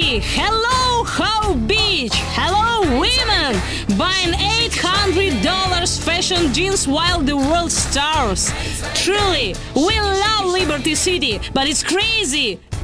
City! Hello, How Beach! Hello, women! Buying $800 fashion jeans while the world starves. Truly, we love Liberty City, but it's crazy!